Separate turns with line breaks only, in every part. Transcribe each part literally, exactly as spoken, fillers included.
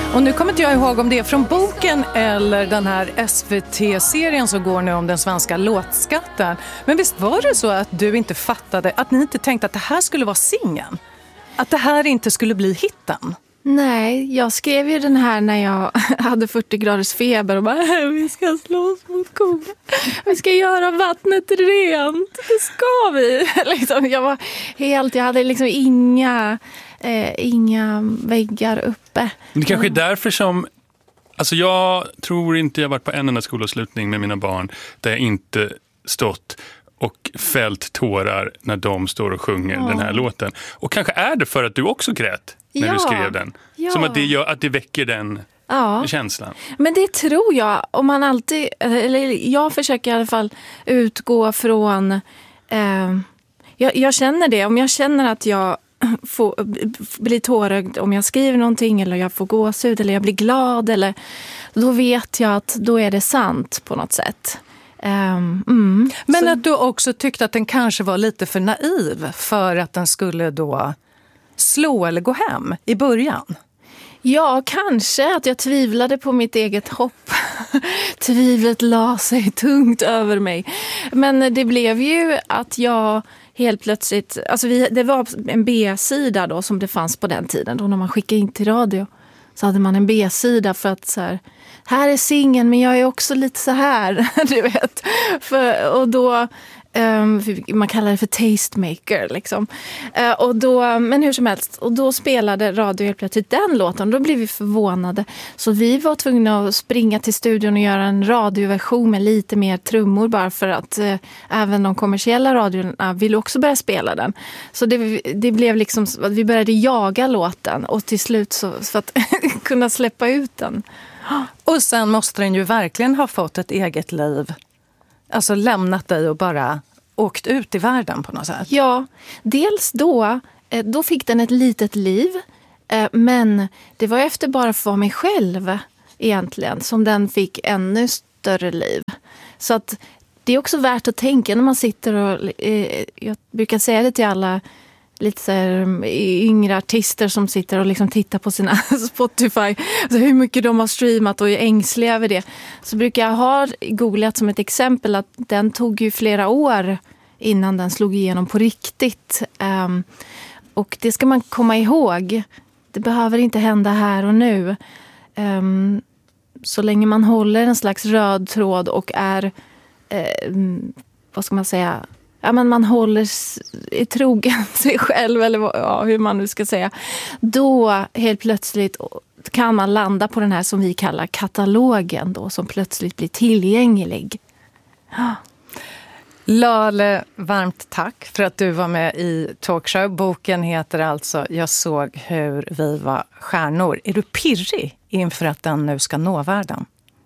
Och nu kommer inte jag ihåg om det är från boken eller den här S V T-serien som går nu om den svenska låtskatten. Men visst var det så att du inte fattade, att ni inte tänkte att det här skulle vara singeln? Att det här inte skulle bli hitten?
Nej, jag skrev ju den här när jag hade fyrtio graders feber och bara, vi ska slåss mot kor. Vi ska göra vattnet rent. Det ska vi. Liksom, jag var helt, jag hade liksom inga, eh, inga väggar uppe.
Det kanske är därför som, alltså jag tror inte jag varit på en enda skolavslutning med mina barn där jag inte stått och fällt tårar när de står och sjunger ja. den här låten. Och kanske är det för att du också grät när
ja.
du skrev den.
Ja.
Som att det, gör, att det väcker den ja. känslan.
Men det tror jag, om man alltid, eller jag försöker i alla fall utgå från, eh, jag, jag känner det, om jag känner att jag får, blir tårögd om jag skriver någonting eller jag får gåshud eller jag blir glad, eller, då vet jag att då är det sant på något sätt. Um, mm.
Men
Så...
att du också tyckte att den kanske var lite för naiv för att den skulle då slå eller gå hem i början.
Ja, kanske att jag tvivlade på mitt eget hopp. Tvivlet la sig tungt över mig. Men det blev ju att jag helt plötsligt, alltså vi, det var en B-sida då som det fanns på den tiden. Då när man skickade in till radio så hade man en B-sida för att så här, här är singeln men jag är också lite så här, du vet. För, och då, um, man kallar det för tastemaker liksom. Uh, och då, men hur som helst, och då spelade radio helt plötsligt den låten. Då blev vi förvånade. Så vi var tvungna att springa till studion och göra en radioversion med lite mer trummor bara för att uh, även de kommersiella radiorna ville också börja spela den. Så det, det blev liksom, vi började jaga låten och till slut så, för att kunna släppa ut den.
Och sen måste den ju verkligen ha fått ett eget liv. Alltså lämnat dig och bara åkt ut i världen på något sätt.
Ja, dels då, då fick den ett litet liv. Men det var efter bara för mig själv egentligen som den fick ännu större liv. Så att det är också värt att tänka när man sitter och, jag brukar säga det till alla lite så här yngre artister som sitter och liksom tittar på sina Spotify, alltså hur mycket de har streamat och är ängsliga över det. Så brukar jag ha googlat som ett exempel att den tog ju flera år innan den slog igenom på riktigt. Um, och det ska man komma ihåg. Det behöver inte hända här och nu. Um, så länge man håller en slags röd tråd och är, um, vad ska man säga, ja, men man håller i trogen sig själv eller ja, hur man nu ska säga. Då helt plötsligt kan man landa på den här som vi kallar katalogen då, som plötsligt blir tillgänglig. Ja.
Lale, varmt tack för att du var med i Talkshow. Boken heter alltså Jag såg hur vi var stjärnor. Är du pirrig inför att den nu ska nå världen?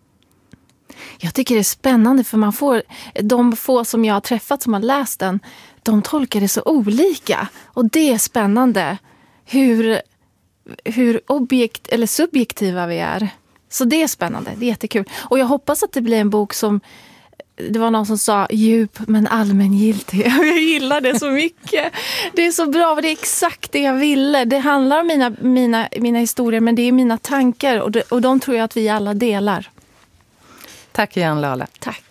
Jag tycker det är spännande för man får, de få som jag har träffat som har läst den, de tolkar det så olika. Och det är spännande hur, hur objekt, eller subjektiva vi är. Så det är spännande, det är jättekul. Och jag hoppas att det blir en bok som, det var någon som sa djup men allmängiltig. Jag gillar det så mycket. Det är så bra, det är exakt det jag ville. Det handlar om mina, mina, mina historier men det är mina tankar och, det, och de tror jag att vi alla delar.
Tack igen, Lale.
Tack.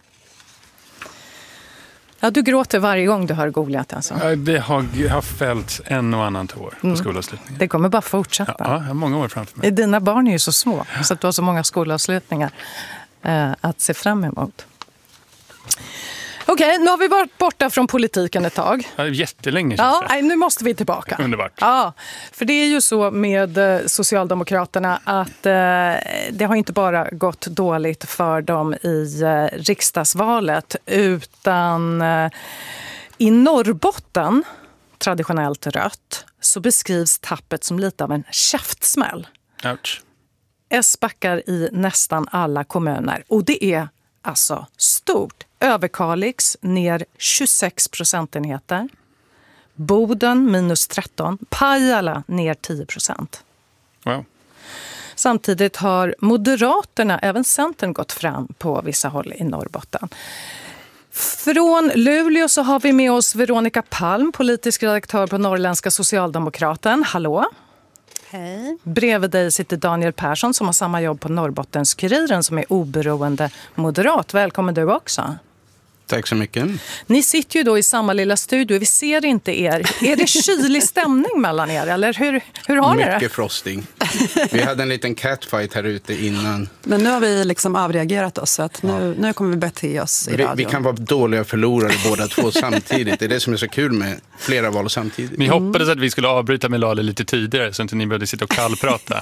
Ja, du gråter varje gång du hör Goliat alltså.
Ja, det har, har fällt en och annan tår på mm. skolavslutningen.
Det kommer bara fortsätta.
Ja, jag har många år framför mig.
Dina barn är ju så små så att du har så många skolavslutningar eh, att se fram emot. Okej, okay, nu har vi varit borta från politiken ett tag.
Ja, jättelänge.
Ja, nej, nu måste vi tillbaka.
Underbart.
Ja, för det är ju så med Socialdemokraterna att eh, det har inte bara gått dåligt för dem i eh, riksdagsvalet utan eh, i Norrbotten, traditionellt rött, så beskrivs tappet som lite av en käftsmäll.
Ouch.
S backar i nästan alla kommuner och det är alltså stort. Överkalix ner tjugosex procentenheter. Boden minus tretton. Pajala ner tio procent.
Wow.
Samtidigt har Moderaterna, även Centern, gått fram på vissa håll i Norrbotten. Från Luleå så har vi med oss Veronica Palm, politisk redaktör på Norrländska Socialdemokraten. Hallå?
Hej.
Bredvid dig sitter Daniel Persson som har samma jobb på Norrbottenskuriren som är oberoende moderat. Välkommen du också.
Tack så mycket.
Ni sitter ju då i samma lilla studio. Vi ser inte er. Är det kylig stämning mellan er? Eller hur, hur har
Mycket
ni det?
Mycket frosting. Vi hade en liten catfight här ute innan.
Men nu har vi liksom avreagerat oss så att nu, nu kommer vi bete oss i
vi,
radion.
vi kan vara dåliga förlorare båda två samtidigt. Det är det som är så kul med flera val samtidigt.
Ni hoppades att vi skulle avbryta med Lale lite tidigare så att inte ni behövde sitta och kallprata.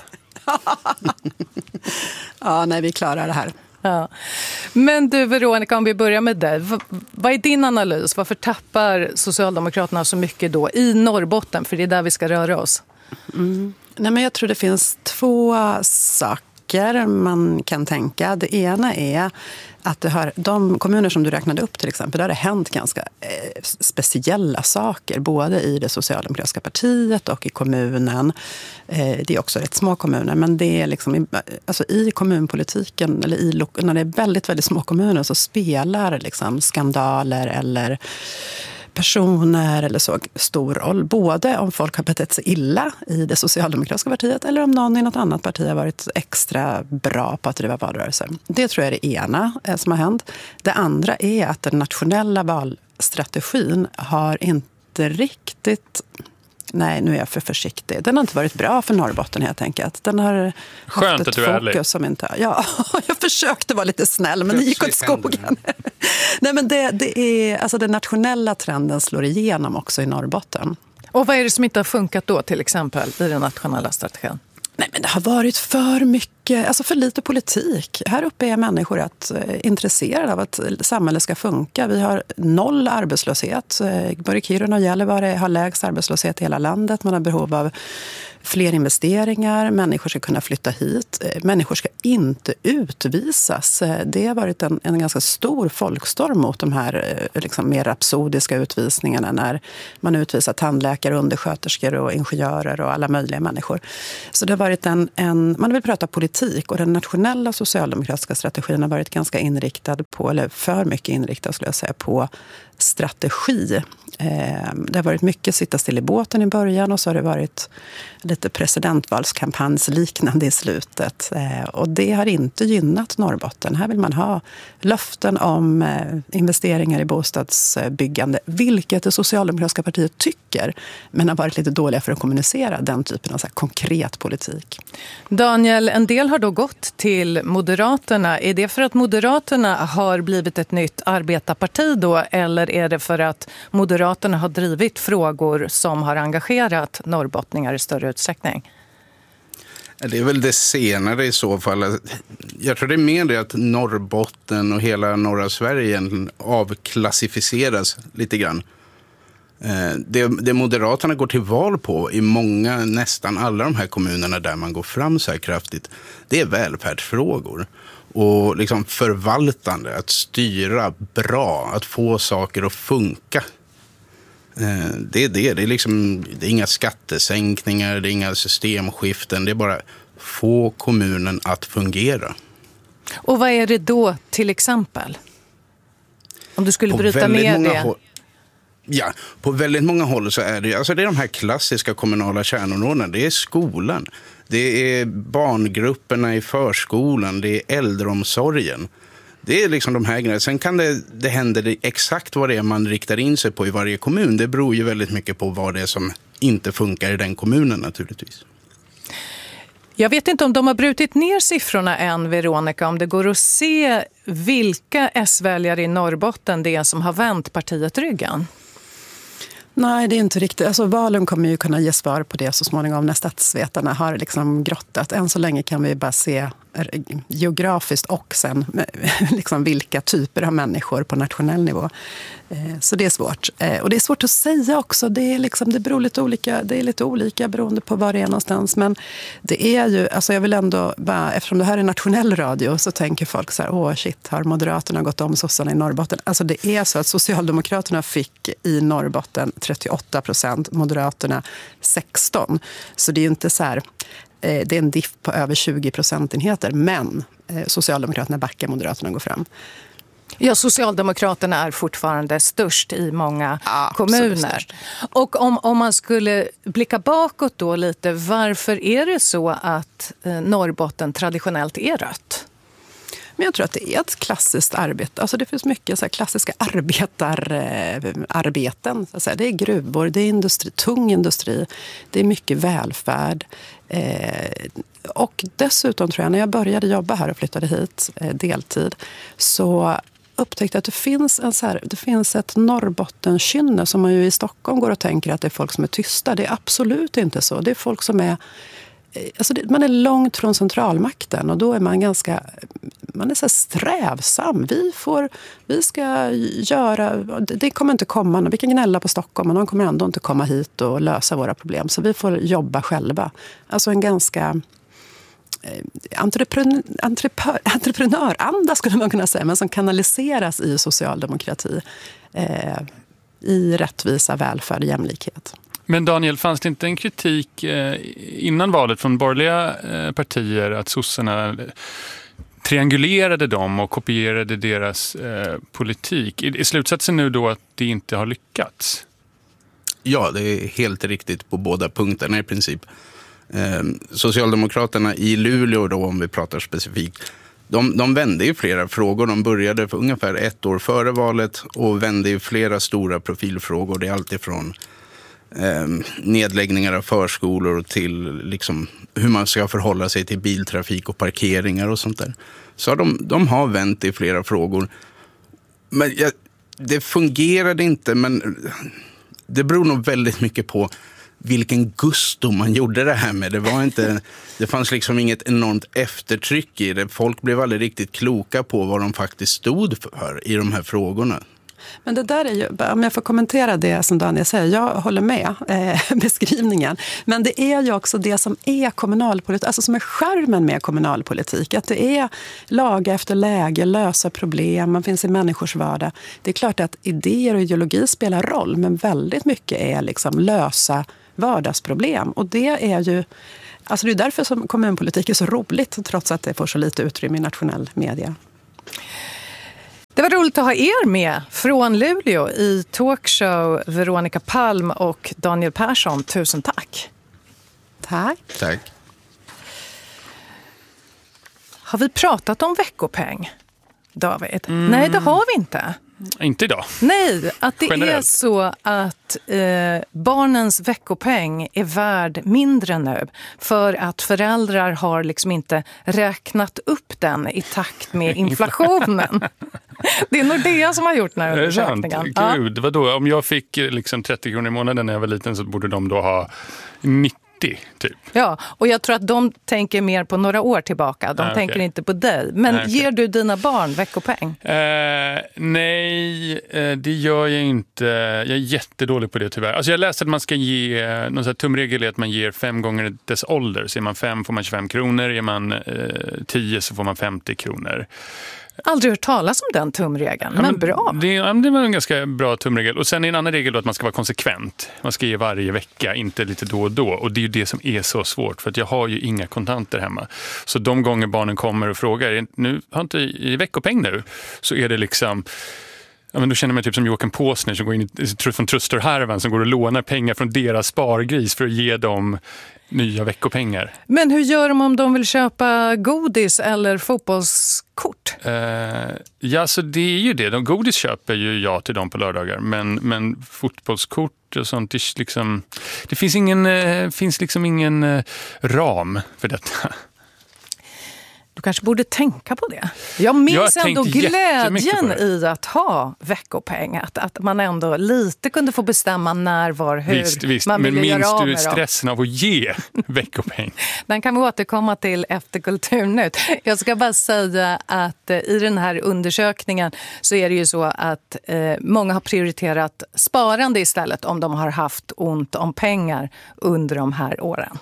Ja, nej, vi klarar det här.
Ja. Men du Veronica, om vi börjar med dig. V- vad är din analys? Varför tappar Socialdemokraterna så mycket då i Norrbotten? För det är där vi ska röra oss.
Mm. Nej, men jag tror det finns två saker man kan tänka. Det ena är att det har, de kommuner som du räknade upp till exempel, där har det hänt ganska eh, speciella saker. Både i det socialdemokratiska partiet och i kommunen. Eh, det är också rätt små kommuner. Men det är liksom i, alltså i kommunpolitiken, eller i, när det är väldigt, väldigt små kommuner så spelar liksom skandaler eller personer eller så stor roll. Både om folk har betett sig illa i det socialdemokratiska partiet eller om någon i något annat parti har varit extra bra på att driva valrörelser. Det tror jag är det ena som har hänt. Det andra är att den nationella valstrategin har inte riktigt... Nej, nu är jag för försiktig. Den har inte varit bra för Norrbotten helt enkelt. Den har
Skönt
haft ett
att du är ärlig.
som inte... Ja, jag försökte vara lite snäll, men det gick åt skogen. Nej, men det, det är, alltså den nationella trenden slår igenom också i Norrbotten.
Och vad är det som inte har funkat då till exempel i den nationella strategin?
Nej, men det har varit för mycket, alltså för lite politik. Här uppe är människor att, eh, intresserade av att samhället ska funka. Vi har noll arbetslöshet. Eh, både Kiruna och Gällivare har lägst arbetslöshet i hela landet. Man har behov av fler investeringar. Människor ska kunna flytta hit. Eh, människor ska inte utvisas. Eh, det har varit en, en ganska stor folkstorm mot de här eh, liksom mer rapsodiska utvisningarna när man utvisar tandläkare, undersköterskor och ingenjörer och alla möjliga människor. Så det har varit en, en, man vill prata politik och den nationella socialdemokratiska strategin har varit ganska inriktad på, eller för mycket inriktad skulle jag säga, på strategi. Eh, det har varit mycket sitta still i båten i början och så har det varit lite presidentvalskampanjsliknande i slutet. Eh, och det har inte gynnat Norrbotten. Här vill man ha löften om eh, investeringar i bostadsbyggande, vilket det socialdemokratiska partiet tycker, men har varit lite dåliga för att kommunicera den typen av så här konkret politik.
Daniel, en del har då gått till Moderaterna. Är det för att Moderaterna har blivit ett nytt arbetarparti då, eller är det för att Moderaterna har drivit frågor som har engagerat norrbottningar i större utsträckning?
Det är väl det senare i så fall. Jag tror det är mer det att Norrbotten och hela norra Sverige avklassificeras lite grann. Det, det Moderaterna går till val på i många, nästan alla de här kommunerna där man går fram så här kraftigt, det är välfärdsfrågor. Och liksom förvaltande, att styra bra, att få saker att funka. Det är det. Det är, liksom, det är inga skattesänkningar, det är inga systemskiften. Det är bara få kommunen att fungera.
Och vad är det då till exempel? Om du skulle
på
bryta ner det.
Håll, ja, på väldigt många håll så är det, alltså det är de här klassiska kommunala kärnområdena. Det är skolan, det är barngrupperna i förskolan, det är äldreomsorgen. Det är liksom de här grejerna. Sen kan det, det händer exakt vad det är man riktar in sig på i varje kommun. Det beror ju väldigt mycket på vad det är som inte funkar i den kommunen naturligtvis.
Jag vet inte om de har brutit ner siffrorna än, Veronica, om det går att se vilka S-väljare i Norrbotten det är som har vänt partiet ryggen.
Nej, det är inte riktigt. Alltså, valen kommer ju kunna ge svar på det så småningom när statsvetarna har liksom grottat. Än så länge kan vi bara se geografiskt och sen liksom vilka typer av människor på nationell nivå. Så det är svårt. Och det är svårt att säga också. Det är, liksom, det beror lite olika, det är lite olika beroende på var det är någonstans. Men det är ju, alltså jag vill ändå, bara, eftersom det här är nationell radio så tänker folk så här, åh shit, har Moderaterna gått om sossarna i Norrbotten? Alltså det är så att Socialdemokraterna fick i Norrbotten trettioåtta procent, Moderaterna sexton. Så det är ju inte så här, det är en diff på över tjugo procentenheter, men Socialdemokraterna backar, Moderaterna går fram.
Ja, Socialdemokraterna är fortfarande störst i många
Ja,
kommuner. Och om, om man skulle blicka bakåt då lite, varför är det så att eh, Norrbotten traditionellt är rött?
Men jag tror att det är ett klassiskt arbete. Alltså det finns mycket så här klassiska arbetararbeten. Så att säga. Det är gruvor, det är industri, tung industri, det är mycket välfärd. Eh, och dessutom tror jag, när jag började jobba här och flyttade hit eh, deltid, så upptäckte att det finns, en så här, det finns ett Norrbottenkynne som man ju i Stockholm går och tänker att det är folk som är tysta. Det är absolut inte så. Det är folk som är... Alltså det, man är långt från centralmakten och då är man ganska... Man är så här strävsam. Vi, får, vi ska göra... Det kommer inte komma... Vi kan gnälla på Stockholm, men de kommer ändå inte komma hit och lösa våra problem. Så vi får jobba själva. Alltså en ganska... Entreprenör, entreprenör, entreprenöranda skulle man kunna säga, men som kanaliseras i socialdemokrati, eh, i rättvisa, välfärd och jämlikhet.
Men Daniel, fanns det inte en kritik eh, innan valet från borgerliga eh, partier att sossarna triangulerade dem och kopierade deras eh, politik? Är slutsatsen nu då att det inte har lyckats?
Ja, det är helt riktigt på båda punkterna i princip. Eh, Socialdemokraterna i Luleå då, om vi pratar specifikt, de, de vände i flera frågor. De började för ungefär ett år före valet och vände i flera stora profilfrågor. Det är alltifrån eh, nedläggningar av förskolor till liksom, hur man ska förhålla sig till biltrafik och parkeringar och sånt där. Så de, de har vänt i flera frågor. Men ja, det fungerade inte, men det beror nog väldigt mycket på vilken gusto man gjorde det här med. Det var inte, det fanns liksom inget enormt eftertryck i det. Folk blev aldrig riktigt kloka på vad de faktiskt stod för i de här frågorna.
Men det där är ju, om jag får kommentera det som Daniel säger, jag håller med eh, beskrivningen. Men det är ju också det som är kommunalpolitik, alltså som är skärmen med kommunalpolitik. Att det är laga efter läge, lösa problem, man finns i människors vardag. Det är klart att idéer och ideologi spelar roll, men väldigt mycket är liksom lösa vardagsproblem. Och det är ju, alltså det är därför som kommunpolitik är så roligt, trots att det får så lite utrymme i nationell media.
Det var roligt att ha er med från Luleå i talkshow, Veronica Palm och Daniel Persson. Tusen tack.
Tack.
Tack.
Har vi pratat om veckopeng, David? Mm. Nej, det har vi inte.
Inte idag.
Nej, att det
Generellt.
är så att eh, barnens veckopeng är värd mindre nu för att föräldrar har liksom inte räknat upp den i takt med inflationen. Det är Nordea som har gjort den här undersökningen.
Ja. Gud, vadå? Om jag fick liksom trettio kronor i månaden när jag var liten så borde de då ha nittio typ.
Ja, och jag tror att de tänker mer på några år tillbaka. De ah, tänker okay. inte på dig. Men ah, okay. ger du dina barn veckopeng?
Eh, nej, eh, det gör jag inte. Jag är jättedålig på det tyvärr. Alltså jag läste att man ska ge, någon sån här tumregel är att man ger fem gånger dess ålder. Så är man fem får man tjugofem kronor, är man eh, tio så får man femtio kronor.
Aldrig hört talas om den tumregeln, men,
ja, men
bra.
Det, ja, det var en ganska bra tumregel. Och sen är en annan regel då att man ska vara konsekvent. Man ska ge varje vecka, inte lite då och då. Och det är ju det som är så svårt, för att jag har ju inga kontanter hemma. Så de gånger barnen kommer och frågar, nu har inte i veckopeng nu, så är det liksom... Ja, men då känner man typ som Joakim Påsner som går in i, från Trustorhärvan som går och lånar pengar från deras spargris för att ge dem nya veckopengar.
Men hur gör de om de vill köpa godis eller fotbollskort?
Uh, ja, så det är ju det. De godis köper ju jag till dem på lördagar. Men, men fotbollskort och sånt, det, liksom, det finns, ingen, uh, finns liksom ingen uh, ram för detta.
Du kanske borde tänka på det. Jag minns
jag
ändå glädjen i att ha veckopeng. Att, att man ändå lite kunde få bestämma när, var, hur
visst, visst.
man ville göra av med.
Men minns du stressen av att ge veckopeng?
Den kan vi återkomma till efter Kulturnytt. Jag ska bara säga att eh, i den här undersökningen så är det ju så att eh, många har prioriterat sparande istället om de har haft ont om pengar under de här åren.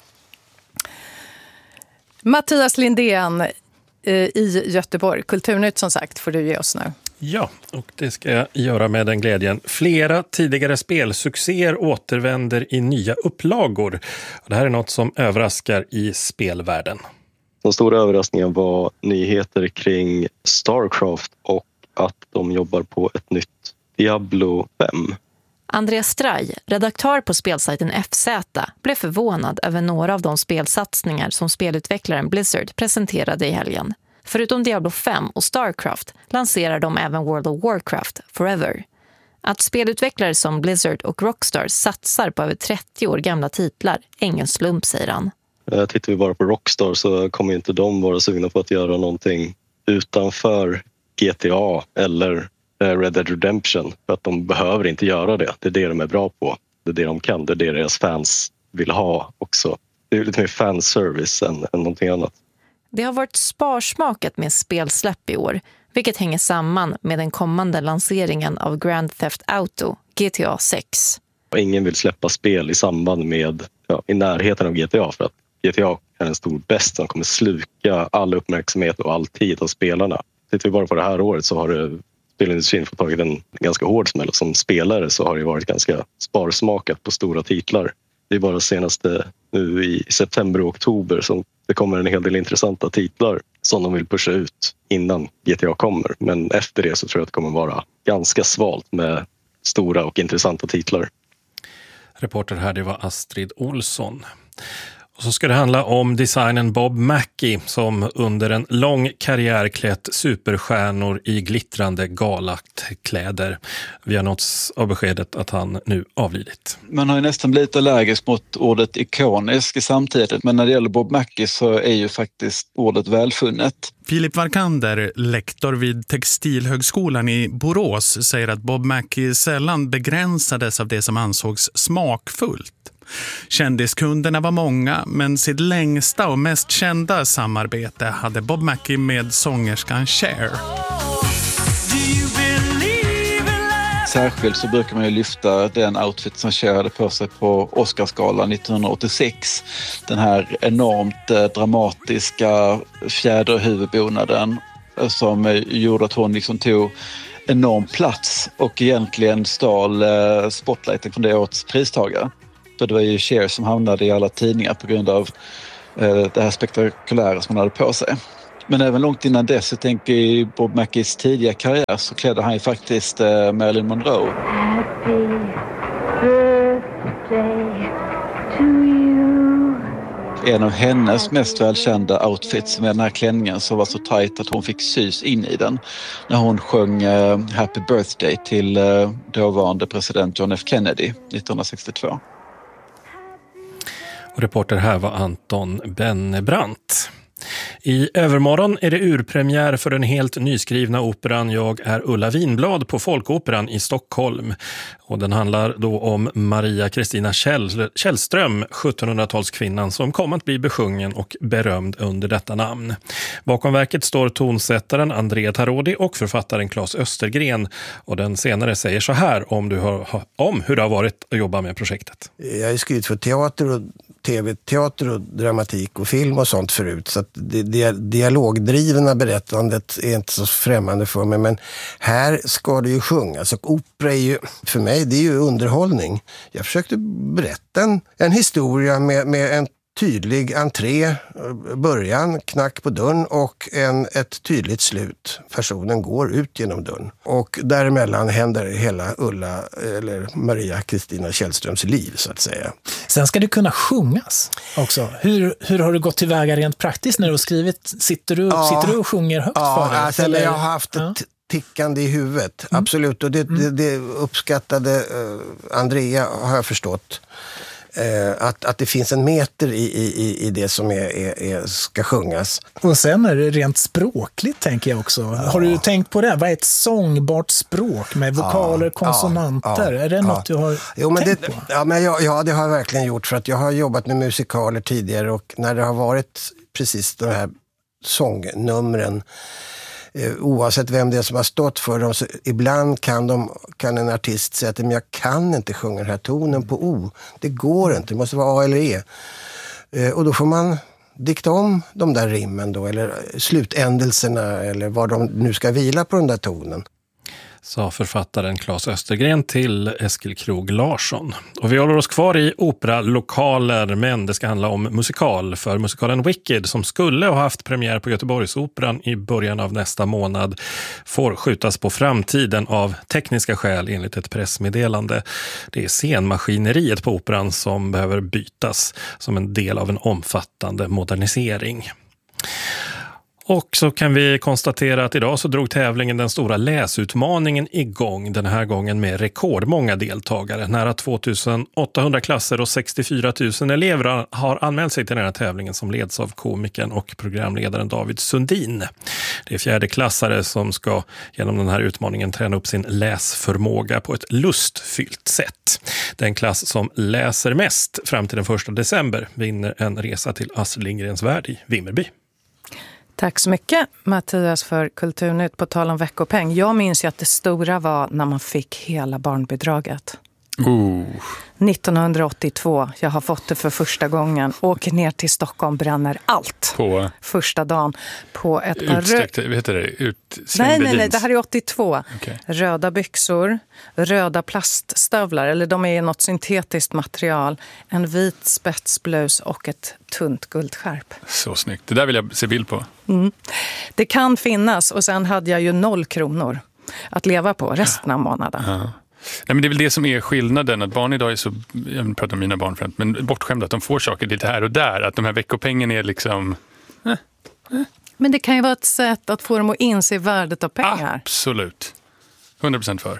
Mattias Lindén eh, i Göteborg. Kulturnytt som sagt får du ge oss nu.
Ja, och det ska jag göra med den glädjen. Flera tidigare spelsuccéer återvänder i nya upplagor. Det här är något som överraskar i spelvärlden.
Den stora överraskningen var nyheter kring Starcraft och att de jobbar på ett nytt Diablo fem.
Andreas Straj, redaktör på spelsajten F Z, blev förvånad över några av de spelsatsningar som spelutvecklaren Blizzard presenterade i helgen. Förutom Diablo fem och Starcraft lanserar de även World of Warcraft Forever. Att spelutvecklare som Blizzard och Rockstar satsar på över trettio år gamla titlar är ingen slump, säger han.
Tittar vi bara på Rockstar så kommer inte de vara sugna på att göra någonting utanför G T A eller Red Dead Redemption, för att de behöver inte göra det. Det är det de är bra på. Det är det de kan. Det är det deras fans vill ha också. Det är lite mer fanservice än, än någonting annat.
Det har varit sparsmakat med spelsläpp i år, vilket hänger samman med den kommande lanseringen av Grand Theft Auto, G T A sex.
Ingen vill släppa spel i samband med, ja, i närheten av G T A, för att G T A är en stor bäst som kommer sluka all uppmärksamhet och all tid av spelarna. Tittar vi bara på det här året så har det spelindustrin fått tagit en ganska hård smäll. Som spelare så har det varit ganska sparsmakat på stora titlar. Det är bara senaste nu i september och oktober som det kommer en hel del intressanta titlar som de vill pusha ut innan G T A kommer. Men efter det så tror jag att det kommer vara ganska svalt med stora och intressanta titlar.
Reporter här, det var Astrid Olsson. Och så ska det handla om designen Bob Mackie som under en lång karriär klätt superstjärnor i glittrande galakläder. Vi har nåtts av beskedet att han nu avlidit.
Man har ju nästan blivit allergisk mot ordet ikonisk samtidigt, men när det gäller Bob Mackie så är ju faktiskt ordet välfunnet.
Filip Varkander, lektor vid Textilhögskolan i Borås, säger att Bob Mackie sällan begränsades av det som ansågs smakfullt. Kändiskunderna var många, men sitt längsta och mest kända samarbete hade Bob Mackie med sångerskan Cher.
Särskilt så brukar man ju lyfta den outfit som Cher hade på sig på Oscarsgalan nittonhundraåttiosex. Den här enormt eh, dramatiska fjäderhuvudbonaden som gjorde att hon liksom tog enorm plats och egentligen stal eh, spotlighten från det årets pristagare. För det var ju Cher som hamnade i alla tidningar på grund av eh, det här spektakulära som han hade på sig. Men även långt innan dess, jag tänker i Bob Mackies tidiga karriär, så klädde han ju faktiskt eh, Marilyn Monroe. Happy birthday to you. En av hennes mest välkända outfits med den här klänningen som var så tajt att hon fick sys in i den när hon sjöng eh, Happy birthday till eh, dåvarande president John F. Kennedy nittonhundrasextiotvå.
Och reporter här var Anton Bennebrant. I övermorgon är det urpremiär för den helt nyskrivna operan Jag är Ulla Vinblad på Folkoperan i Stockholm. Och den handlar då om Maria Kristina Käll- Källström, sjuttonhundratalskvinnan som kom att bli besjungen och berömd under detta namn. Bakom verket står tonsättaren Andrea Tarodi och författaren Claes Östergren. Och den senare säger så här om, du har, om hur det har varit att jobba med projektet.
Jag har skrivit för teater och tv-teater och dramatik och film och sånt förut, så att det, det dialogdrivna berättandet är inte så främmande för mig, men här ska det ju sjungas och opera är ju, för mig, det är ju underhållning. Jag försökte berätta en, en historia med, med en tydlig entré, början, knack på dörren och en, ett tydligt slut. Personen går ut genom dörren. Och däremellan händer hela Ulla, eller Maria Kristina Källströms liv, så att säga.
Sen ska det kunna sjungas också. Hur, hur har du gått tillväga rent praktiskt när du har skrivit? Sitter du, ja, sitter du och sjunger högt
ja,
för dig?
Alltså, eller? Jag har haft ett ja. tickande i huvudet. Mm. Absolut. Och det, det, det uppskattade uh, Andrea, har jag förstått. Att, att det finns en meter i, i, i det som är, är, är, ska sjungas.
Och sen är det rent språkligt, tänker jag också. Ja. Har du tänkt på det? Vad är ett sångbart språk med vokaler, ja, konsonanter? Ja, ja, är det något ja. du har jo, men tänkt
det,
på?
Ja, men jag, ja, det har jag verkligen gjort. För att jag har jobbat med musikaler tidigare och när det har varit precis de här sångnumren, oavsett vem det är som har stått för dem, så ibland kan, de, kan en artist säga att men jag kan inte sjunga den här tonen på O. Det går inte, det måste vara A eller E. Och då får man dikta om de där rimmen då, eller slutändelserna, eller vad de nu ska vila på den där tonen.
sa författaren Claes Östergren till Eskil Krog Larsson. Och vi håller oss kvar i operalokaler, men det ska handla om musikal. För musikalen Wicked, som skulle ha haft premiär på Göteborgsoperan i början av nästa månad, får skjutas på framtiden av tekniska skäl enligt ett pressmeddelande. Det är scenmaskineriet på operan som behöver bytas som en del av en omfattande modernisering. Och så kan vi konstatera att idag så drog tävlingen Den stora läsutmaningen igång, den här gången med rekordmånga deltagare. Nära tvåtusenåttahundra klasser och sextiofyra tusen elever har anmält sig till den här tävlingen som leds av komikern och programledaren David Sundin. Det är fjärde klassare som ska genom den här utmaningen träna upp sin läsförmåga på ett lustfyllt sätt. Den klass som läser mest fram till den första december vinner en resa till Astrid Lindgrens värld i Vimmerby.
Tack så mycket, Mattias, för Kulturnytt. På tal om veckopeng. Jag minns ju att det stora var när man fick hela barnbidraget.
Oh.
nittonhundraåttiotvå. Jag har fått det för första gången. Åker ner till Stockholm, bränner allt.
På
första dagen. På ett par
utsträckt, vad heter det?
Nej, nej, nej. Det här är åttiotvå.
Okay.
Röda byxor, röda plaststövlar. Eller de är något syntetiskt material. En vit spetsblus och ett tunt guldskärp.
Så snyggt. Det där vill jag se bild på.
Mm. Det kan finnas. Och sen hade jag ju noll kronor att leva på resten av månaden.
Ja. Nej, men det är väl det som är skillnaden, att barn idag är så, jag pratar om mina barn främst, men bortskämda, att de får saker lite här och där, att de här veckopengen är liksom... Eh,
eh. Men det kan ju vara ett sätt att få dem att inse värdet av pengar.
Absolut. hundra procent för.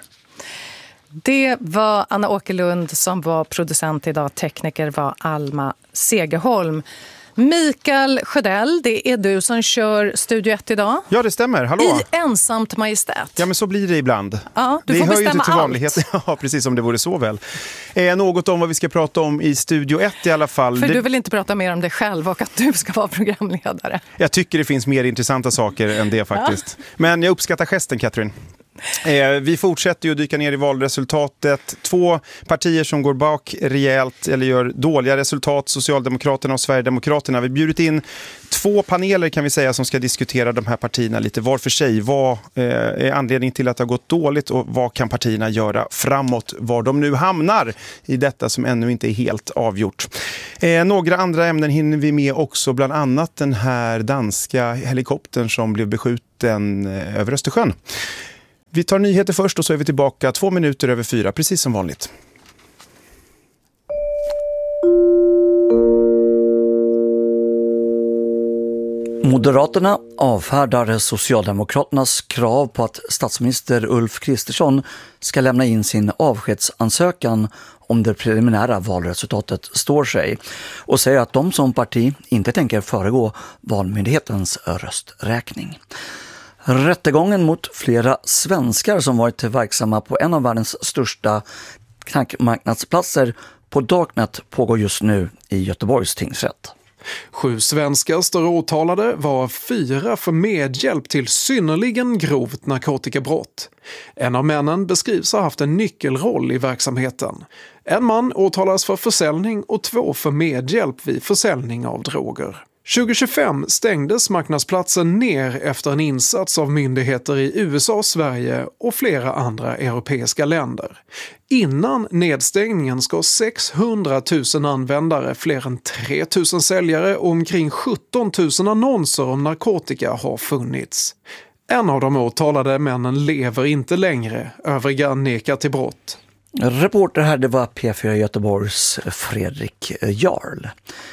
Det var Anna Åkerlund som var producent idag, tekniker var Alma Segerholm. Mikael Sjödell, det är du som kör Studio ett idag.
Ja, det stämmer. Hallå.
I ensamt majestät.
Ja, men så blir det ibland.
Ja, du
det
får
hör
bestämma
ju inte till vanligheten.
allt.
Ja, precis som det vore så väl. Eh, något om vad vi ska prata om i Studio ett i alla fall.
För
det...
du vill inte prata mer om dig själv och att du ska vara programledare.
Jag tycker det finns mer intressanta saker än det faktiskt. Ja. Men jag uppskattar gesten, Katrin. Eh, vi fortsätter ju att dyka ner i valresultatet. Två partier som går bak rejält eller gör dåliga resultat, Socialdemokraterna och Sverigedemokraterna. Vi har bjudit in två paneler kan vi säga som ska diskutera de här partierna lite var för sig. Vad eh, är anledningen till att det har gått dåligt och vad kan partierna göra framåt, var de nu hamnar i detta som ännu inte är helt avgjort. Eh, några andra ämnen hinner vi med också, bland annat den här danska helikoptern som blev beskjuten eh, över Östersjön. Vi tar nyheter först och så är vi tillbaka två minuter över fyra, precis som vanligt.
Moderaterna avfärdar Socialdemokraternas krav på att statsminister Ulf Kristersson ska lämna in sin avskedsansökan om det preliminära valresultatet står sig och säger att de som parti inte tänker föregå Valmyndighetens rösträkning. Rättegången mot flera svenskar som varit verksamma på en av världens största knackmarknadsplatser på Darknet pågår just nu i Göteborgs tingsrätt.
Sju svenskar står åtalade, var fyra för medhjälp till synnerligen grovt narkotikabrott. En av männen beskrivs ha haft en nyckelroll i verksamheten. En man åtalas för försäljning och två för medhjälp vid försäljning av droger. tjugo tjugofem stängdes marknadsplatsen ner efter en insats av myndigheter i U S A, Sverige och flera andra europeiska länder. Innan nedstängningen ska sexhundratusen användare, fler än tre tusen säljare och omkring sjutton tusen annonser om narkotika ha funnits. En av de åtalade männen lever inte längre, övriga nekar till brott.
Reporter här, det var P fyra Göteborgs Fredrik Jarl.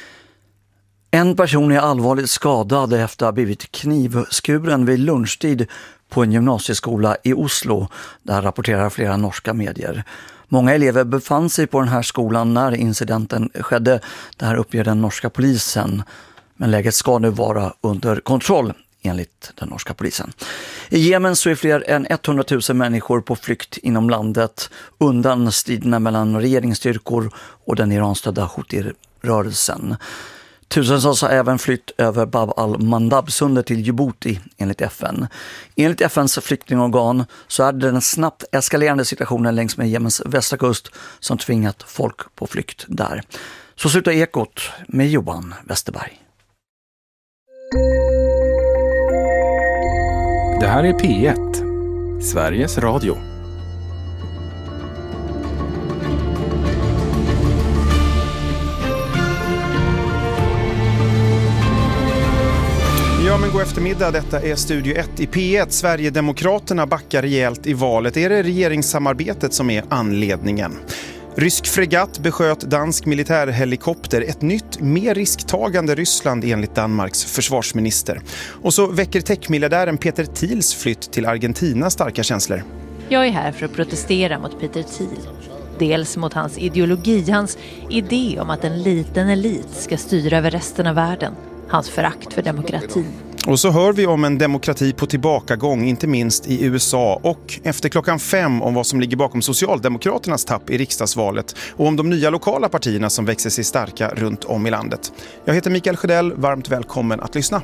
En person är allvarligt skadad efter att ha blivit knivskuren vid lunchtid på en gymnasieskola i Oslo. Där rapporterar flera norska medier. Många elever befann sig på den här skolan när incidenten skedde. Det här uppger den norska polisen. Men läget ska nu vara under kontroll enligt den norska polisen. I Jemen så är fler än hundratusen människor på flykt inom landet undan striderna mellan regeringsstyrkor och den iranstödda Houthi-rörelsen. Tusentals har även flytt över Bab al-Mandab-sundet till Djibouti enligt F N. Enligt F N:s flyktingorgan så är det den snabbt eskalerande situationen längs med Jemens västra kust som tvingat folk på flykt där. Så slutar Ekot med Johan Westerberg.
Det här är P ett. Sveriges Radio.
Ja, men god eftermiddag. Detta är Studio ett i P ett. Sverigedemokraterna backar rejält i valet. Är det regeringssamarbetet som är anledningen? Rysk fregatt besköt dansk militärhelikopter. Ett nytt, mer risktagande Ryssland enligt Danmarks försvarsminister. Och så väcker techmiljardären Peter Thiels flytt till Argentina starka känslor.
Jag är här för att protestera mot Peter Thiel. Dels mot hans ideologi, hans idé om att en liten elit ska styra över resten av världen. Hans förakt för demokrati.
Och så hör vi om en demokrati på tillbakagång, inte minst i U S A. Och efter klockan fem om vad som ligger bakom Socialdemokraternas tapp i riksdagsvalet. Och om de nya lokala partierna som växer sig starka runt om i landet. Jag heter Mikael Sjödell, varmt välkommen att lyssna.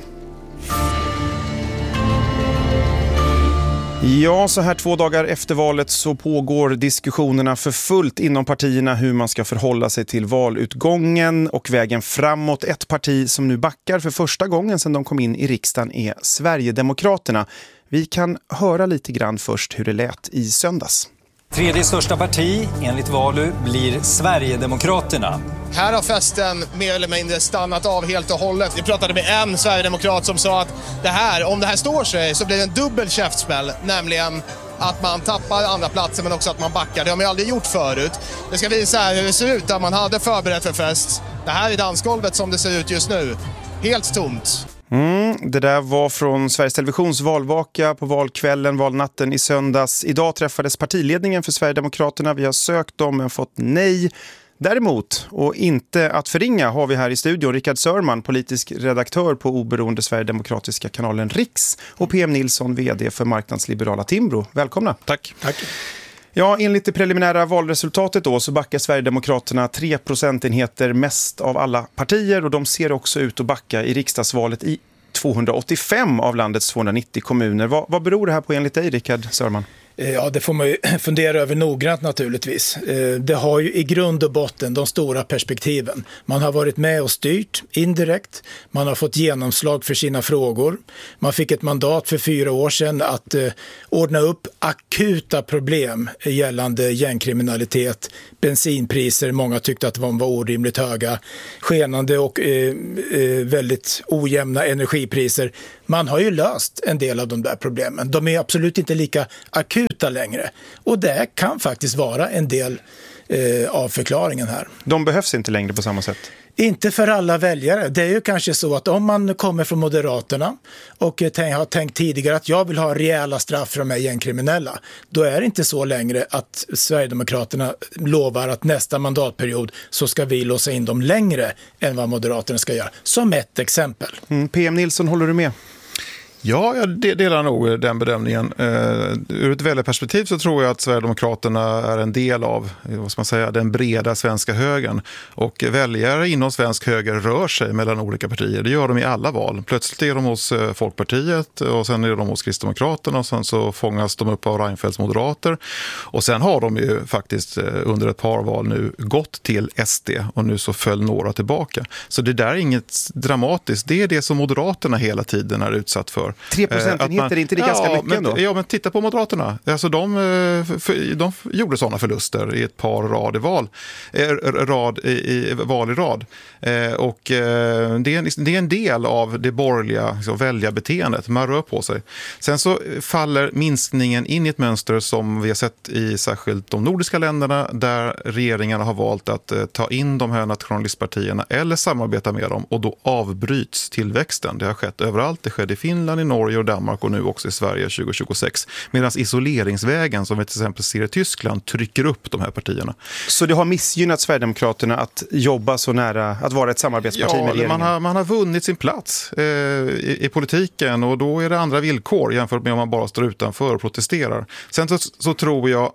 Ja, så här två dagar efter valet så pågår diskussionerna för fullt inom partierna hur man ska förhålla sig till valutgången och vägen framåt. Ett parti som nu backar för första gången sedan de kom in i riksdagen är Sverigedemokraterna. Vi kan höra lite grann först hur det lät i söndags.
Tredje största parti enligt Valu blir Sverigedemokraterna.
Här har festen mer eller mindre stannat av helt och hållet. Vi pratade med en Sverigedemokrat som sa att det här, om det här står sig så blir det en dubbel käftsmäll. Nämligen att man tappar andra platser men också att man backar. Det har man ju aldrig gjort förut. Det ska visa hur det ser ut där man hade förberett för fest. Det här är dansgolvet som det ser ut just nu. Helt tomt.
Mm, det där var från Sveriges Televisions valvaka på valkvällen, valnatten i söndags. Idag träffades partiledningen för Sverigedemokraterna. Vi har sökt dem men fått nej. Däremot, och inte att förringa, har vi här i studion Rickard Sörman, politisk redaktör på oberoende Sverigedemokratiska kanalen Riks, och P M Nilsson, vd för marknadsliberala Timbro. Välkomna.
Tack.
Tack. Ja, enligt det preliminära valresultatet då så backar Sverigedemokraterna tre procentenheter mest av alla partier, och de ser också ut att backa i riksdagsvalet i tvåhundraåttiofem av landets tvåhundranittio kommuner. Vad, vad beror det här på enligt dig, Rickard Sörman?
Ja, det får man ju fundera över noggrant naturligtvis. Det har ju i grund och botten de stora perspektiven. Man har varit med och styrt indirekt. Man har fått genomslag för sina frågor. Man fick ett mandat för fyra år sedan att eh, ordna upp akuta problem gällande gängkriminalitet, bensinpriser. Många tyckte att de var orimligt höga, skenande och eh, eh, väldigt ojämna energipriser. Man har ju löst en del av de där problemen. De är absolut inte lika akuta längre. Och det kan faktiskt vara en del eh, av förklaringen här.
De behövs inte längre på samma sätt?
Inte för alla väljare. Det är ju kanske så att om man kommer från Moderaterna och har tänkt tidigare att jag vill ha rejäla straff för de här gängkriminella, då är det inte så längre att Sverigedemokraterna lovar att nästa mandatperiod så ska vi låsa in dem längre än vad Moderaterna ska göra. Som ett exempel.
Mm, P M Nilsson, håller du med?
Ja, jag delar nog den bedömningen. Uh, ur ett väljarperspektiv så tror jag att Sverigedemokraterna är en del av, vad ska man säga, den breda svenska högern. Och väljare inom svensk höger rör sig mellan olika partier. Det gör de i alla val. Plötsligt är de hos uh, Folkpartiet och sen är de hos Kristdemokraterna och sen så fångas de upp av Reinfeldts moderater. Och sen har de ju faktiskt uh, under ett par val nu gått till S D och nu så föll några tillbaka. Så det där är inget dramatiskt. Det är det som Moderaterna hela tiden är utsatt för.
tre procentenheter är inte det ganska
ja,
mycket
men,
då?
Ja, men titta på Moderaterna. Alltså de, för, de gjorde sådana förluster i ett par rad i val, rad i, i val i rad. Eh, och eh, det, är, det är en del av det borgerliga liksom, väljarbeteendet. Man rör på sig. Sen så faller minskningen in i ett mönster som vi har sett i särskilt de nordiska länderna, där regeringarna har valt att eh, ta in de här nationalistpartierna eller samarbeta med dem, och då avbryts tillväxten. Det har skett överallt. Det skedde i Finland, i Norge och Danmark och nu också i Sverige tjugo tjugosex. Medan isoleringsvägen, som vi till exempel ser i Tyskland, trycker upp de här partierna.
Så det har missgynnat Sverigedemokraterna att jobba så nära, att vara ett samarbetsparti
ja,
med regeringen?
Man har, man har vunnit sin plats eh, i, i politiken, och då är det andra villkor jämfört med om man bara står utanför och protesterar. Sen så, så tror jag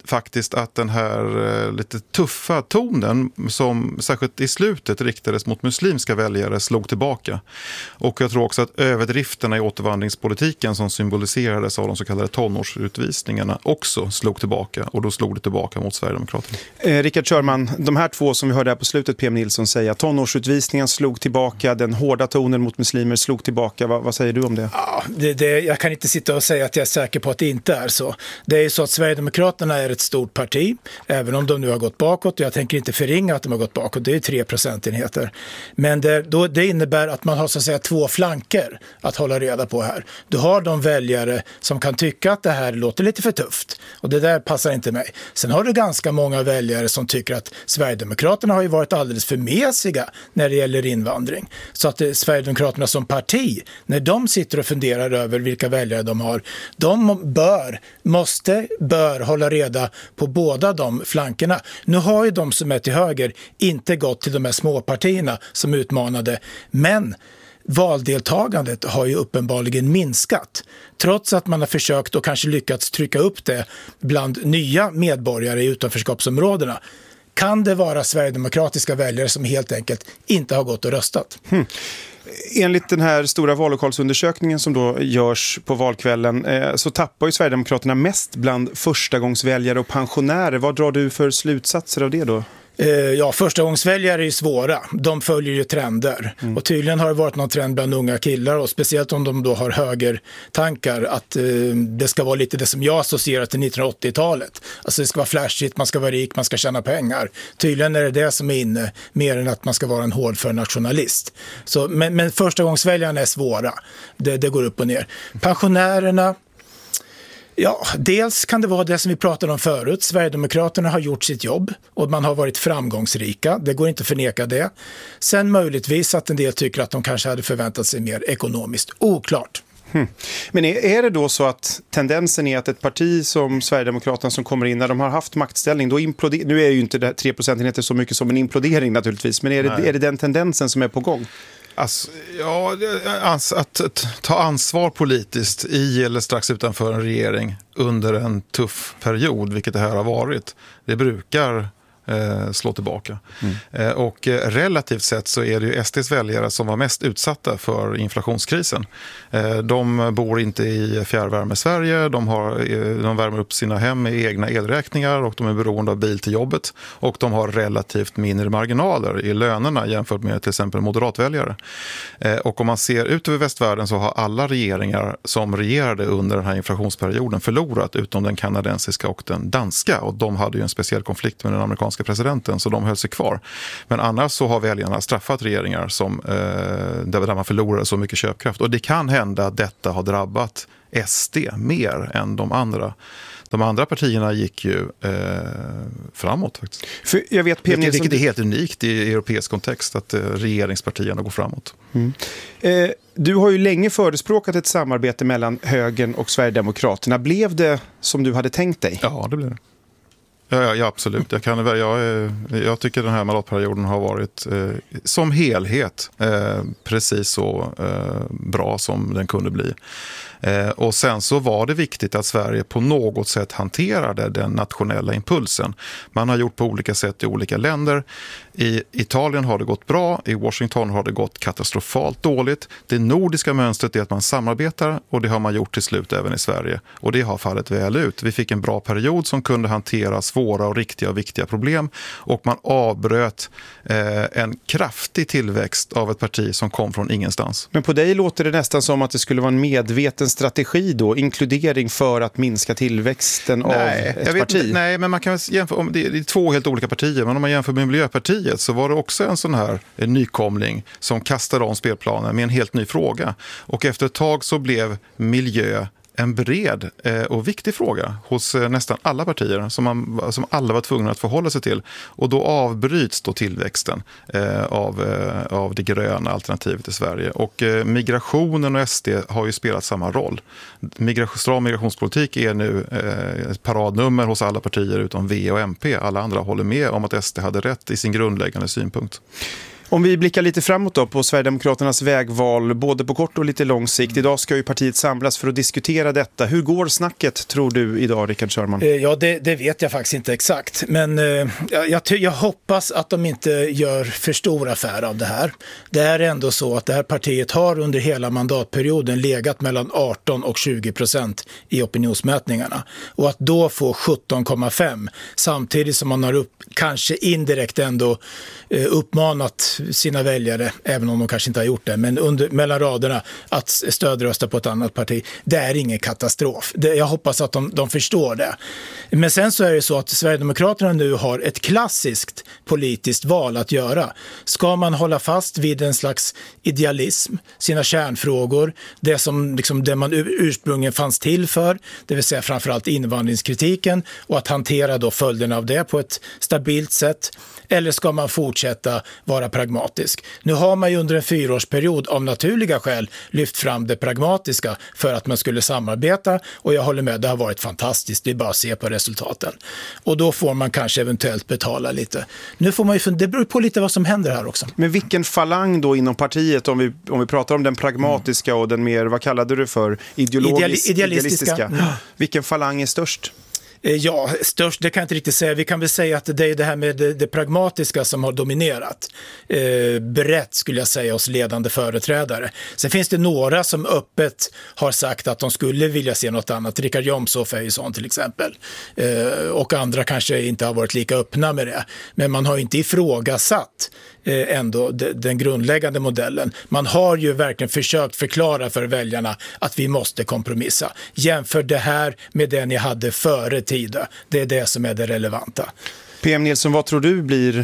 faktiskt att den här eh, lite tuffa tonen som särskilt i slutet riktades mot muslimska väljare slog tillbaka. Och jag tror också att överdrifterna i återvandringspolitiken som symboliserades av de så kallade tonårsutvisningarna också slog tillbaka, och då slog det tillbaka mot Sverigedemokraterna.
Eh, Rickard Körman, de här två som vi hörde här på slutet, P M Nilsson säga, tonårsutvisningen slog tillbaka, den hårda tonen mot muslimer slog tillbaka. Va, vad säger du om det?
Ja, det, det? Jag kan inte sitta och säga att jag är säker på att det inte är så. Det är ju så att Sverigedemokraterna är ett stort parti, även om de nu har gått bakåt. Jag tänker inte förringa att de har gått bakåt, det är tre procentenheter. Men det, då, det innebär att man har så att säga två flanker att hålla reda på här. Du har de väljare som kan tycka att det här låter lite för tufft, och det där passar inte mig. Sen har du ganska många väljare som tycker att Sverigedemokraterna har ju varit alldeles för mesiga när det gäller invandring. Så att det, Sverigedemokraterna som parti, när de sitter och funderar över vilka väljare de har, de bör, måste, bör hålla reda på båda de flankerna. Nu har ju de som är till höger inte gått till de här småpartierna som utmanade, men valdeltagandet har ju uppenbarligen minskat. Trots att man har försökt och kanske lyckats trycka upp det bland nya medborgare i utanförskapsområdena. Kan det vara sverigedemokratiska väljare som helt enkelt inte har gått och röstat?
Hmm. Enligt den här stora vallokalsundersökningen som då görs på valkvällen eh, så tappar ju Sverigedemokraterna mest bland förstagångsväljare och pensionärer. Vad drar du för slutsatser av det då?
Ja, förstagångsväljare är ju svåra. De följer ju trender. Mm. Och tydligen har det varit någon trend bland unga killar, och speciellt om de då har högertankar, att eh, det ska vara lite det som jag associerar till nittonhundraåttiotalet. Alltså det ska vara flashigt, man ska vara rik, man ska tjäna pengar. Tydligen är det det som är inne, mer än att man ska vara en hårdför nationalist. Så, men, men förstagångsväljarna är svåra. Det, det går upp och ner. Pensionärerna, ja, dels kan det vara det som vi pratade om förut. Sverigedemokraterna har gjort sitt jobb och man har varit framgångsrika. Det går inte att förneka det. Sen möjligtvis att en del tycker att de kanske hade förväntat sig mer ekonomiskt. Oklart.
Hmm. Men är, är det då så att tendensen är att ett parti som Sverigedemokraterna som kommer in, när de har haft maktställning, då imploderar, nu är ju inte det tre procentenheter så mycket som en implodering naturligtvis, men är det, är det den tendensen som är på gång?
Alltså, ja, att, att ta ansvar politiskt i eller strax utanför en regering under en tuff period, vilket det här har varit, det brukar eh, slå tillbaka. Mm. Eh, och eh, relativt sett så är det ju S D:s väljare som var mest utsatta för inflationskrisen. Eh, de bor inte i fjärrvärme Sverige, de, har, eh, de värmer upp sina hem med egna elräkningar och de är beroende av bil till jobbet, och de har relativt mindre marginaler i lönerna jämfört med till exempel moderatväljare. Eh, och om man ser ut över västvärlden så har alla regeringar som regerade under den här inflationsperioden förlorat, utom den kanadensiska och den danska, och de hade ju en speciell konflikt med den amerikanska presidenten, så de höll sig kvar. Men annars så har väljarna straffat regeringar som, eh, där man förlorar så mycket köpkraft, och det kan hända att detta har drabbat S D mer än de andra. De andra partierna gick ju eh, framåt faktiskt.
För jag vet, P M
vilket, vilket är helt unikt i europeisk kontext, att eh, regeringspartierna går framåt.
Mm. Eh, du har ju länge förespråkat ett samarbete mellan högern och Sverigedemokraterna. Blev det som du hade tänkt dig?
Ja, det blev det. Ja, ja, ja, absolut. Jag, kan, jag, jag tycker den här mandatperioden har varit eh, som helhet eh, precis så eh, bra som den kunde bli. Eh, och sen så var det viktigt att Sverige på något sätt hanterade den nationella impulsen. Man har gjort på olika sätt i olika länder. I Italien har det gått bra, i Washington har det gått katastrofalt dåligt. Det nordiska mönstret är att man samarbetar, och det har man gjort till slut även i Sverige. Och det har fallit väl ut. Vi fick en bra period som kunde hantera svåra och riktiga och viktiga problem, och man avbröt eh, en kraftig tillväxt av ett parti som kom från ingenstans.
Men på dig låter det nästan som att det skulle vara en medveten strategi då, inkludering för att minska tillväxten nej, av ett
jag vet,
parti.
Nej, men man kan jämföra, om det är två helt olika partier, men om man jämför med Miljöpartiet så var det också en sån här en nykomling som kastade om spelplanen med en helt ny fråga. Och efter ett tag så blev miljö en bred eh, och viktig fråga hos eh, nästan alla partier som, man, som alla var tvungna att förhålla sig till. Och då avbryts då tillväxten eh, av, eh, av det gröna alternativet i Sverige. Och eh, migrationen och S D har ju spelat samma roll. Migra- stram migrationspolitik är nu eh, ett paradnummer hos alla partier utom V och M P. Alla andra håller med om att S D hade rätt i sin grundläggande synpunkt.
Om vi blickar lite framåt då på Sverigedemokraternas vägval, både på kort och lite lång sikt. Idag ska ju partiet samlas för att diskutera detta. Hur går snacket, tror du, idag, Rickard Sörman?
Ja, det, det vet jag faktiskt inte exakt. Men eh, jag, jag hoppas att de inte gör för stor affär av det här. Det är ändå så att det här partiet har under hela mandatperioden legat mellan arton och tjugo procent i opinionsmätningarna. Och att då få sjutton komma fem samtidigt som man har upp, kanske indirekt ändå eh, uppmanat sina väljare, även om de kanske inte har gjort det, men under, mellan raderna att stödrösta på ett annat parti. Det är ingen katastrof. Det, jag hoppas att de, de förstår det. Men sen så är det så att Sverigedemokraterna nu har ett klassiskt politiskt val att göra. Ska man hålla fast vid en slags idealism, sina kärnfrågor, det som liksom, det man ursprungligen fanns till för, det vill säga framförallt invandringskritiken, och att hantera då följderna av det på ett stabilt sätt, eller ska man fortsätta vara pragmatisk? Nu har man ju under en fyraårsperiod av naturliga skäl lyft fram det pragmatiska för att man skulle samarbeta, och jag håller med, det har varit fantastiskt, det är bara att se på resultaten. Och då får man kanske eventuellt betala lite. Nu får man ju, det beror på lite vad som händer här också.
Men vilken falang då inom partiet, om vi, om vi pratar om den pragmatiska och den mer, vad kallade du för, ideologisk,
Ideali- idealistiska?
idealistiska. Mm. Vilken falang är störst?
Ja, störst, det kan jag inte riktigt säga. Vi kan väl säga att det är det här med det, det pragmatiska som har dominerat. Eh, brett skulle jag säga hos ledande företrädare. Sen finns det några som öppet har sagt att de skulle vilja se något annat. Rickard Jomshof är ju sån till exempel. Eh, och andra kanske inte har varit lika öppna med det. Men man har inte ifrågasatt eh, ändå de, den grundläggande modellen. Man har ju verkligen försökt förklara för väljarna att vi måste kompromissa. Jämför det här med det ni hade före tiden. Det är det som är det relevanta.
P M Nilsson, vad tror du blir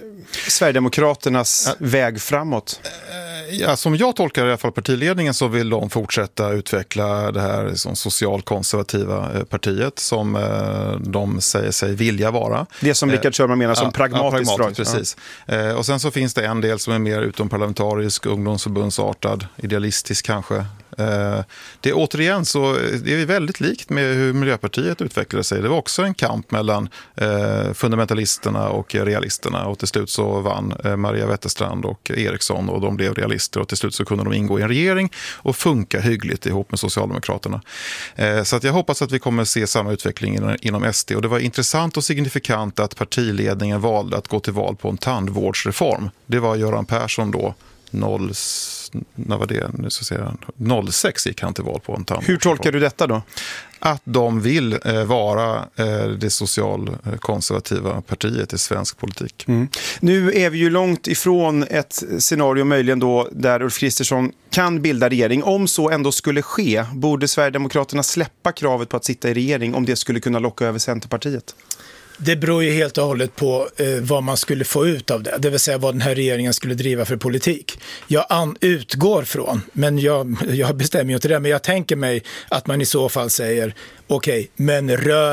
Sverigedemokraternas ja. väg framåt?
Ja, som jag tolkar i alla fall partiledningen så vill de fortsätta utveckla det här som socialkonservativa partiet som de säger sig vilja vara.
Det som Rickard Sörman menar som
ja,
pragmatiskt.
Ja, pragmatiskt precis. Ja. Och sen så finns det en del som är mer utomparlamentarisk, ungdomsförbundsartad, idealistisk kanske. Det är återigen så det är väldigt likt med hur Miljöpartiet utvecklade sig. Det var också en kamp mellan fundamentalisterna och realisterna, och till slut så vann Maria Wetterstrand och Eriksson och de blev realister, och till slut så kunde de ingå i en regering och funka hyggligt ihop med Socialdemokraterna. Så att jag hoppas att vi kommer att se samma utveckling inom S D, och det var intressant och signifikant att partiledningen valde att gå till val på en tandvårdsreform. Det var Göran Persson då noll när var det? Nu så säger han, noll sex gick han till val på en tandvårdsreform.
Hur tolkar du detta då?
Att de vill eh, vara eh, det socialkonservativa partiet i svensk politik.
Mm. Nu är vi ju långt ifrån ett scenario möjligen då där Ulf Kristersson kan bilda regering. Om så ändå skulle ske, borde Sverigedemokraterna släppa kravet på att sitta i regering om det skulle kunna locka över Centerpartiet?
Det beror ju helt och hållet på eh, vad man skulle få ut av det. Det vill säga vad den här regeringen skulle driva för politik. Jag an- utgår från, men jag, jag bestämmer ju inte det, men jag tänker mig att man i så fall säger okej, okay, men rör